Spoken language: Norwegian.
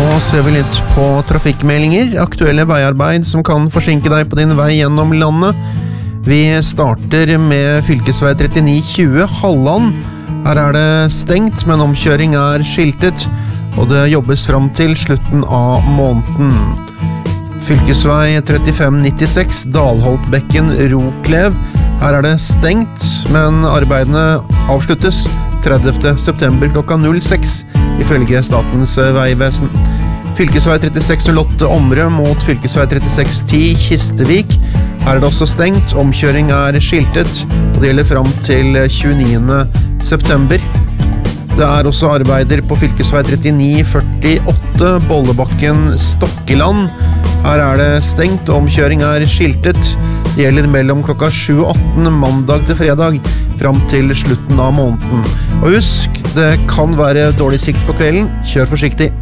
Nå ser vi litt på trafikkmeldinger, aktuelle veiarbeid som kan forsinke deg på din vei gjennom landet. Vi starter med fylkesvei 3920 Halland. Her er det stengt, men omkjøring er skiltet, og det jobbes fram til slutten av måneden. Fylkesvei 3596 Dalholtbekken Roklev. Her er det stengt, men arbeidene avsluttes 30. september klokka 06, ifølge Statens vegvesen. Fylkesvei 3608 Omre mot fylkesvei 3610 Kistevik. Her er det også stengt, omkjøring er skiltet, og det gjelder fram til 29. september. Det er også arbeider på fylkesvei 3948 Bollebakken Stokkeland. Her er det stengt, omkjøring er skiltet. Det gjelder mellom klokka 7 og 18 mandag til fredag, fram til slutten av måneden. Og husk, det kan være dårlig sikt på kvelden. Kjør forsiktig.